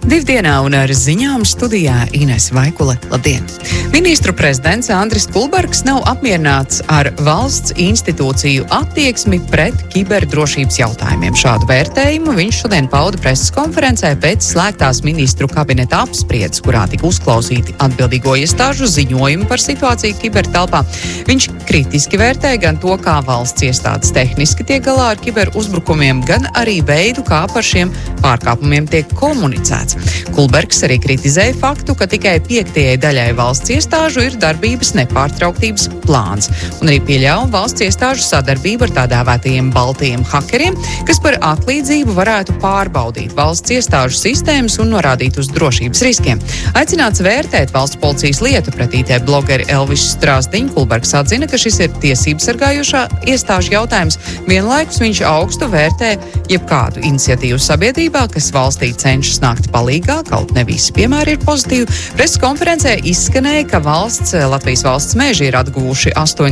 Divdienā un ar ziņām studijā Inese Vaikule. Labdien! Ministru prezidents Andris Kulbergs nav apmierināts ar valsts institūciju attieksmi pret kiberdrošības jautājumiem. Šādu vērtējumu viņš šodien pauda preses konferencē pēc slēgtās ministru kabineta apspriedes, kurā tika uzklausīti atbildīgo iestāžu ziņojumi par situāciju kibertelpā. Viņš kritiski vērtē gan to, kā valsts iestādes tehniski tiek galā ar kiberuzbrukumiem, gan arī veidu, kā par šiem pārkāpumiem tiek komunicēts. Kulbergs arī kritizēja faktu, ka tikai 5. daļai valsts iestāžu ir darbības nepārtrauktības plāns, un arī pieļauj valsts iestāžu sadarbību ar tā dēvētajiem baltajiem hakeriem, kas par atlīdzību varētu pārbaudīt valsts iestāžu sistēmas un norādīt uz drošības riskiem. Aicināts vērtēt valsts policijas lietu pret IT blogeri Elvisu Strasdiņu, Kulbergs atzina, ka šis ir tiesības sargājošā iestāžu jautājums. Vienlaikus viņš augstu vērtē jebkādu iniciatīvu sabiedrībā, kas valstī cenšas nākt palīgā, kaut ne visi piemēri ir pozitīvi. Preses konferencē izskanēja, ka Latvijas valsts meži ir atguvuši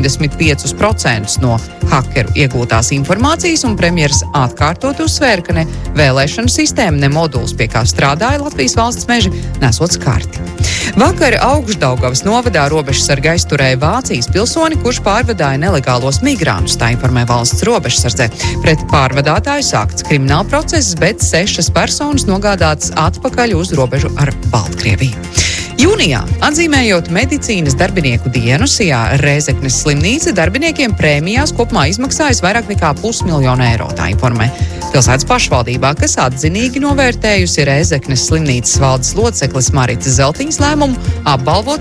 85% no hakeru iegūtās informācijas, un premjeras atkārtot uzsvēra, ka ne vēlēšanu sistēma, ne moduls, pie kā strādāja Latvijas valsts meži, nesot skarti. Vakar Augšdaugavas novadā robežsargi aizturēja Vācijas pilsoni, kurš pārvadāja nelegālos migrantus, tā informē valsts robežsardzē. Pret pārvadātāju sākts krimināla process, bet 6 personas nogādātas atpakaļ uz robežu ar Baltkrieviju. Jūnijā, atzīmējot medicīnas darbinieku dienu, Sijā Rēzeknes slimnīca darbiniekiem prēmijās kopumā izmaksājas vairāk nekā 500 000 eiro, tā informē pilsētas pašvaldībā, kas atzinīgi novērtējusi Rēzeknes slimnīcas valdes locekles Maritas Zeltiņas lēmumu apbalvot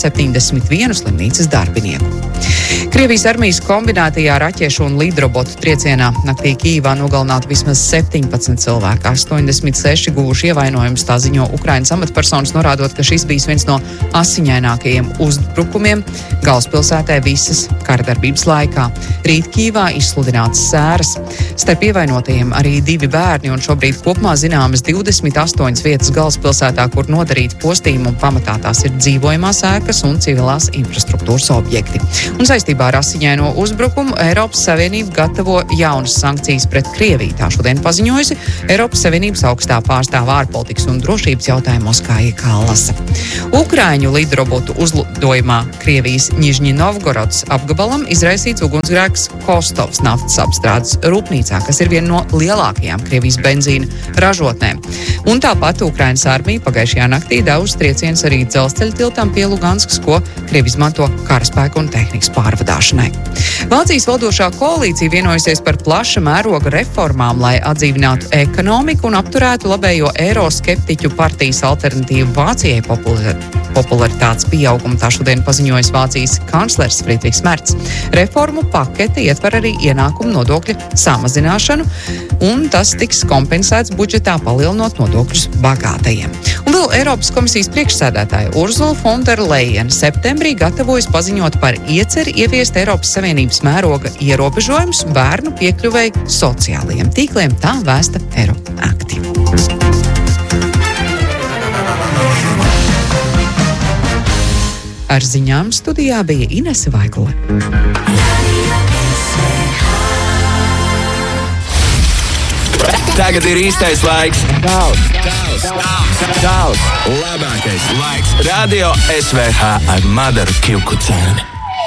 671 slimnīcas darbinieku. Krievijas armijas kombinētajā raķešu un lidrobotu triecienā naktī Kīvā nogalināti vismaz 17 cilvēki, 86 guvuši ievainojumus, tā ziņo Ukrainas amatpersonas, norādot, ka šis bijis viens no asiņainākajiem uzbrukumiem galvaspilsētē visas karadarbības laikā. Rīt Kīvā izsludināts sēras. Starp ievainotajiem arī 2 bērni, un šobrīd kopumā zināmas 28 vietas galvaspilsētā, kur nodarīti postījumi, un pamatā tās ir dzīvojamās ēkas un civilās infrastruktūras objekti. Un saistībā ar asiņaino uzbrukumu Eiropas Savienība gatavo jaunas sankcijas pret Krieviju. Tā šodien paziņojusi Eiropas Savienības augstā pārstāvā ārpolitikas un drošības jautājumos Kaja Kallase. Ukraiņu lidrobotu uzlidojumā Krievijas Nižņinovgorodas apgabalam izraisīts ugunsgrēks Kostovas naftas apstrādes rūpnīcā, kas ir viena no lielākajām Krievijas benzīna ražotnēm. Un tāpat Ukrainas armija pagājušajā naktī devusi triecienus arī dzelzceļa tiltam pie Luganskas, ko Krievi izmanto karaspēku un tehnikas pārvadāšanai. Vācijas valdošā koalīcija vienojusies par plaša mēroga reformām, lai atdzīvinātu ekonomiku un apturētu labējo eiroskeptiķu partijas Alternatīvu Vācijai popularitātes pieaugumu. Tā šodien paziņojas Vācijas kanclers Friedrichs Merts. Reformu pakete ietver arī ienākumu nodokļa samazināšanu, un tas tiks kompensēts budžetā, palielinot nodokļus bagātajiem. Un vēl Eiropas komisijas priekšsēdētāja Ursula von der Leyen septembrī gatavojas paziņot par ieceri ieviest Eiropas Savienības mēroga ierobežojumus bērnu piekļuvēji sociālajiem tīkliem, tā vēsta Eiroaktiv. Ar ziņām studijā bija Inese Vaikule. Tagad ir īstais laiks. Labākais laiks. Radio SVH ar Madaru Kivkucēni.